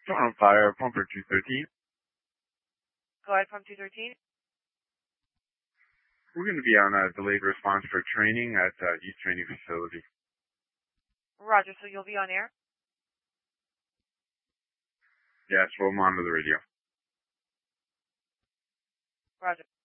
Storm on fire, pumper 213. Go ahead, pump 213. We're going to be on a delayed response for training at East Training Facility. Roger, so you'll be on air? Yes, we'll monitor the radio. Roger.